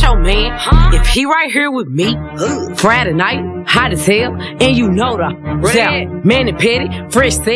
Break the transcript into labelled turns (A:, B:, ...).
A: your man. If he right here with me, Friday night, hot as hell, and you know the man and petty, fresh set.